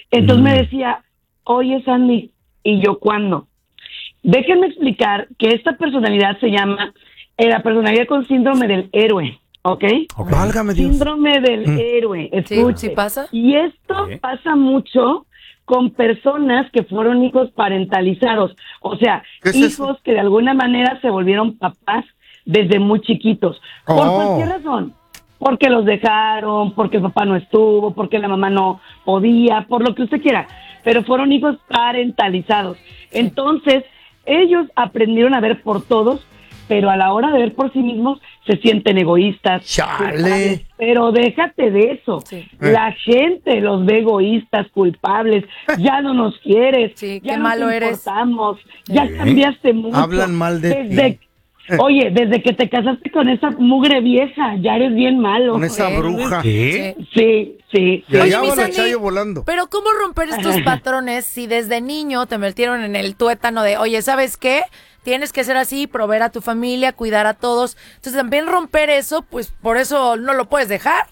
Entonces me decía, oye Sandy, ¿y yo cuándo? Déjenme explicar que esta personalidad se llama la personalidad con síndrome del héroe, ¿ok? Válgame Dios. Síndrome del héroe, escuche. ¿Sí pasa? Y esto pasa mucho con personas que fueron hijos parentalizados, o sea, ¿Qué es hijos eso? que de alguna manera se volvieron papás desde muy chiquitos, por cualquier razón. Porque los dejaron, porque el papá no estuvo, porque la mamá no podía, por lo que usted quiera, pero fueron hijos parentalizados. Entonces, ellos aprendieron a ver por todos, pero a la hora de ver por sí mismos se sienten egoístas. ¡Chale! Pero déjate de eso. Sí. La gente los ve egoístas, culpables. Ya no nos quieres. Sí, ya qué no malo te eres. importamos. Ya cambiaste mucho. Hablan mal de ti. Oye, desde que te casaste con esa mugre vieja, ya eres bien malo. Con esa bruja. ¿Qué? Sí. Y Oye, allá mi va la Sandy, Chayo volando. Pero ¿cómo romper estos patrones si desde niño te metieron en el tuétano de, oye, ¿sabes qué? Tienes que ser así, proveer a tu familia, cuidar a todos. Entonces también romper eso, pues por eso no lo puedes dejar.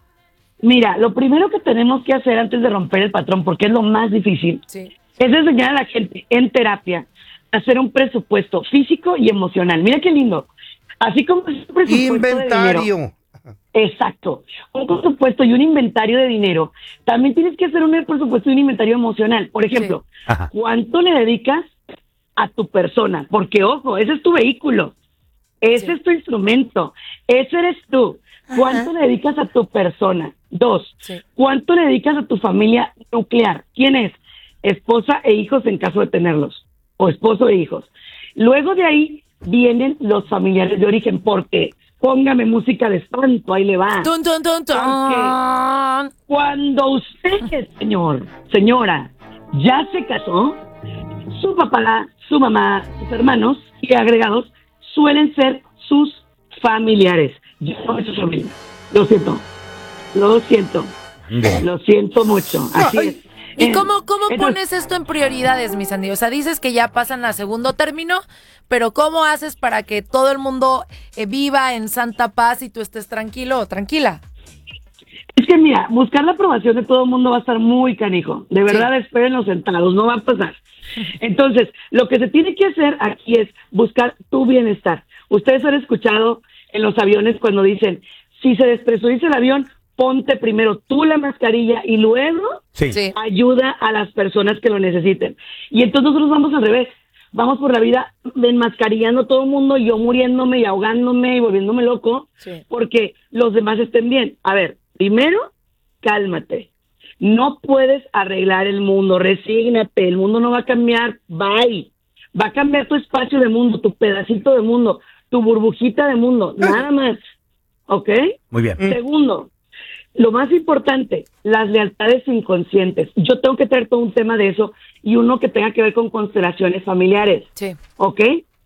Mira, lo primero que tenemos que hacer antes de romper el patrón, porque es lo más difícil, Sí. es enseñar a la gente en terapia a hacer un presupuesto físico y emocional. Mira qué lindo. Así como es un presupuesto de dinero. Inventario. Exacto. Un presupuesto y un inventario de dinero. También tienes que hacer un presupuesto y un inventario emocional. Por ejemplo, Ajá. ¿cuánto le dedicas a tu persona? Porque, ojo, ese es tu vehículo. Ese es tu instrumento. Ese eres tú. ¿Cuánto le dedicas a tu persona? 2. ¿Cuánto le dedicas a tu familia nuclear? ¿Quién es? Esposa e hijos en caso de tenerlos. O esposo e hijos. Luego de ahí vienen los familiares de origen, porque póngame música de espanto, ahí le va. Tun, tun, tun, tun. Porque cuando usted, señora, ya se casó, su papá, su mamá, sus hermanos y agregados suelen ser sus familiares. Yo no soy su familia. Lo siento. Lo siento mucho. Así es. ¿Y cómo Entonces, pones esto en prioridades, mi Sandy? O sea, dices que ya pasan a segundo término, pero ¿cómo haces para que todo el mundo viva en santa paz y tú estés tranquilo o tranquila? Es que mira, buscar la aprobación de todo el mundo va a estar muy canijo. De verdad, espérenlo sentados, no va a pasar. Entonces, lo que se tiene que hacer aquí es buscar tu bienestar. Ustedes han escuchado en los aviones cuando dicen, si se despresuriza el avión, ponte primero tú la mascarilla y luego ayuda a las personas que lo necesiten. Y entonces nosotros vamos al revés. Vamos por la vida enmascarillando a todo el mundo, yo muriéndome y ahogándome y volviéndome loco, porque los demás estén bien. A ver, primero, cálmate. No puedes arreglar el mundo, resígnate, el mundo no va a cambiar, bye. Va a cambiar tu espacio de mundo, tu pedacito de mundo, tu burbujita de mundo, nada más. ¿Ok? Muy bien. Segundo, lo más importante, las lealtades inconscientes. Yo tengo que traer todo un tema de eso y uno que tenga que ver con constelaciones familiares. Sí. ¿Ok?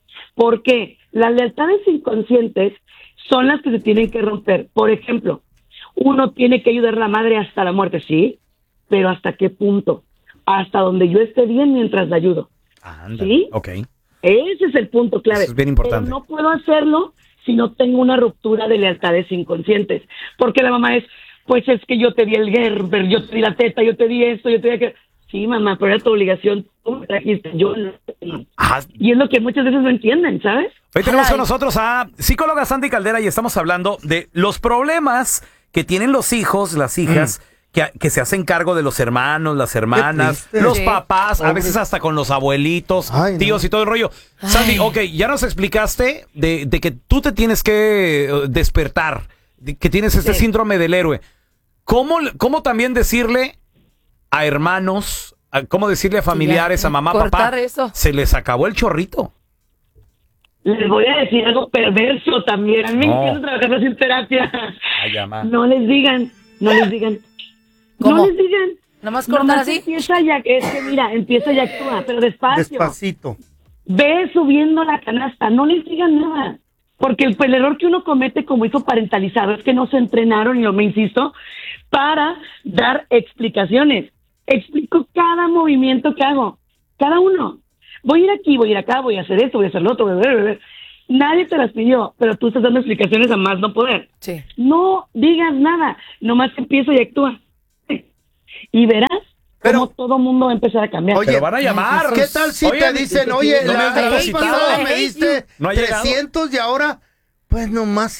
Porque las lealtades inconscientes son las que se tienen que romper. Por ejemplo, uno tiene que ayudar a la madre hasta la muerte, sí, pero ¿hasta qué punto? Hasta donde yo esté bien mientras la ayudo. ¿Sí? Ok. Ese es el punto clave. Eso es bien importante. Pero no puedo hacerlo si no tengo una ruptura de lealtades inconscientes. Porque la mamá es, pues es que yo te di el Gerber, yo te di la teta, yo te di esto, yo te di aquello. Sí, mamá, pero era tu obligación, tú me trajiste, yo no. Y es lo que muchas veces no entienden, ¿sabes? Hoy tenemos con nosotros a psicóloga Sandy Caldera y estamos hablando de los problemas que tienen los hijos, las hijas, que se hacen cargo de los hermanos, las hermanas, los papás, a veces hasta con los abuelitos, tíos y todo el rollo. Sandy, ok, ya nos explicaste de que tú te tienes que despertar, de que tienes este síndrome del héroe. ¿Cómo también decirle a hermanos, cómo decirle a familiares, a mamá, papá, se les acabó el chorrito? Les voy a decir algo perverso también. A mí me encanta trabajar sin terapia. No les digan. ¿Cómo? No les digan. ¿Nomás cortar así? Empieza y actúa, pero despacio. Despacito. Ve subiendo la canasta, no les digan nada. Porque el error que uno comete como hijo parentalizado es que no se entrenaron, y yo me insisto, para dar explicaciones. Explico cada movimiento que hago, cada uno. Voy a ir aquí, voy a ir acá, voy a hacer esto, voy a hacer lo otro. Nadie te las pidió, pero tú estás dando explicaciones a más no poder. Sí. No digas nada, nomás empieza y actúa. Y verás cómo todo mundo va a empezar a cambiar. Oye, Pero van a llamar. ¿qué tal si Oye, te dicen, oye, no me has la vez depositado. pasada I me hate diste No ha llegado. 300 y ahora, pues nomás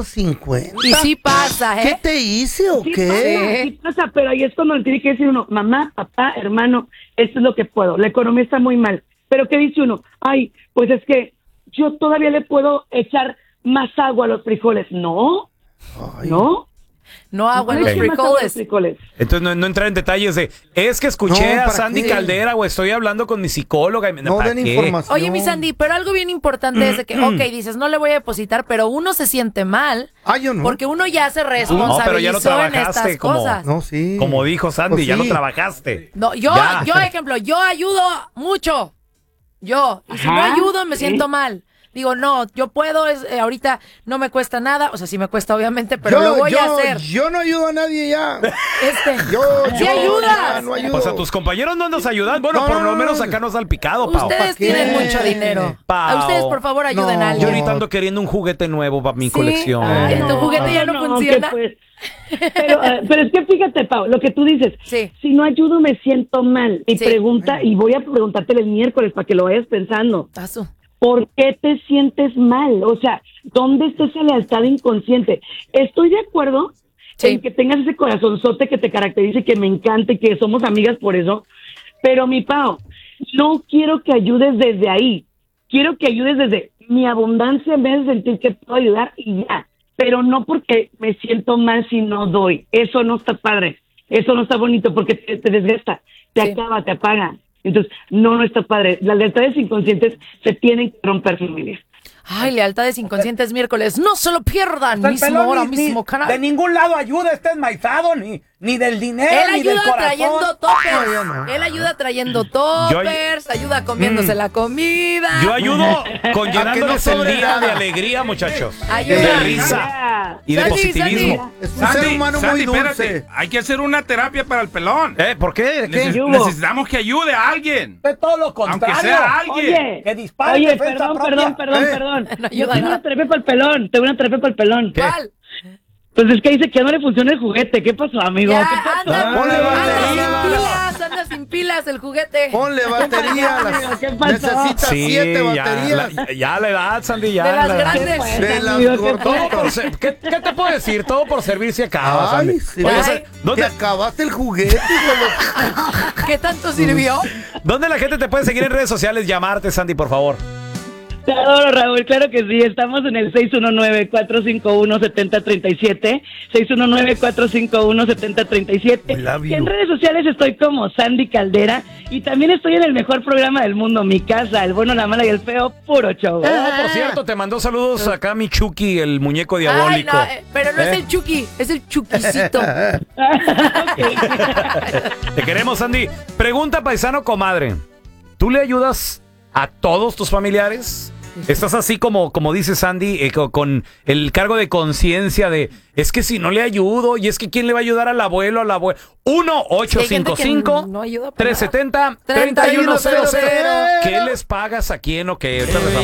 150? Y sí pasa, ¿Qué ¿eh? te hice o Sí qué? pasa, sí pasa, pero ahí es cuando le tiene que decir uno, mamá, papá, hermano, esto es lo que puedo, la economía está muy mal. Pero ¿qué dice uno? Ay, pues es que yo todavía le puedo echar más agua a los frijoles. No, Ay, no. No agua en No los le eche más agua a los frijoles. frijoles. Entonces no entrar en detalles de, es que escuché No, a ¿para Sandy qué? Caldera o estoy hablando con mi psicóloga. no ¿Para den qué? información. Oye, mi Sandy, pero algo bien importante es de que, ok, dices, no le voy a depositar, pero uno se siente mal Ah, yo no. porque uno ya se No, responsabilizó pero ya no en trabajaste estas como, cosas. No, sí. como dijo Sandy, Pues ya no sí. trabajaste. No, yo, ejemplo, yo ayudo mucho. Yo. Y si no Ajá, ayudo, me sí. siento mal. Digo, no, yo puedo, ahorita no me cuesta nada. O sea, sí me cuesta, obviamente, pero lo voy a hacer. Yo no ayudo a nadie ya. Sí Yo ayudas. ya no ayudo. Pues a tus compañeros no nos ayudan. Bueno, No, por lo no, menos no. sacarnos al picado, Pau. Ustedes qué? tienen mucho dinero. Pau. A ustedes, por favor, ayuden No. a Yo alguien. ahorita ando queriendo un juguete nuevo para mi Sí. colección. Ay, ¿tu juguete ya no funciona? que pues. Pero es que fíjate, Pau, lo que tú dices, Sí. si no ayudo me siento mal. Y Sí. pregunta, y voy a preguntártelo el miércoles para que lo vayas pensando. Paso. ¿Por qué te sientes mal? O sea, ¿dónde está esa lealtad inconsciente? Estoy de acuerdo Sí. en que tengas ese corazonzote que te caracterice, que me encanta y que somos amigas por eso. Pero mi Pau, no quiero que ayudes desde ahí. Quiero que ayudes desde mi abundancia en vez de sentir que puedo ayudar y ya. Pero no porque me siento mal si no doy. Eso no está padre. Eso no está bonito porque te desgasta, te Sí. acaba, te apaga. Entonces, no está padre. Las lealtades inconscientes se tienen que romper, familia. Ay, lealtades inconscientes miércoles. No se lo pierdan. Mismo hora, mismo canal. de ningún lado ayuda, está enmaizado, ni del dinero, Él ayuda trayendo toppers. No, yo no. Él ayuda trayendo toppers, ayuda comiéndose la comida. Yo ayudo con A llenándoles que no el sobre día nada. de alegría, muchachos. Ayuda. De risa y de Sandy, positivismo. Es un ser humano muy dulce. espérate. Hay que hacer una terapia para el pelón. ¿Por qué? ¿Qué hubo? Necesitamos que ayude a alguien. Es todo lo Aunque sea alguien. Oye, Que dispare oye, defensa perdón, propia. perdón. No Yo ayuda tengo nada. una terapia para el pelón. Tengo una terapia para el pelón. ¿Cuál? Pues es que dice que no le funciona el juguete. ¿Qué pasó, amigo? Ya, ¿Qué pasó? Ponle anda sin pilas el juguete. Ponle batería. ¿Qué pasó? Necesita 7 baterías. Ya la edad, Sandy, ya. De las la- grandes. De las Amigo, ¿qué Todo gordotas. por ¿qué te puedo decir? Todo por servir se acaba, Sandy. Ay, sí. Oye, Ay. ¿dónde, Te acabaste el juguete. ¿Qué tanto sirvió? ¿Dónde la gente te puede seguir en redes sociales? Llamarte, Sandy, por favor. Te adoro, Raúl, claro que sí. Estamos en el 619-451-7037. 619-451-7037. We love Y you. en redes sociales estoy como Sandy Caldera. Y también estoy en el mejor programa del mundo, Mi Casa, El Bueno, la Mala y el Feo, puro show. Por cierto, te mandó saludos acá mi Chucky, el muñeco diabólico. Ay, no, pero no es el Chucky, es el Chuquisito. Te queremos, Sandy. Pregunta, paisano comadre. ¿Tú le ayudas a todos tus familiares? ¿Estás así como dice Sandy, con el cargo de conciencia de, es que si no le ayudo, y es que quién le va a ayudar al abuelo, a la abuela? Sí, hay gente que no ayuda para 1-855-370-3100. ¿Qué les pagas a quién o qué? Ahorita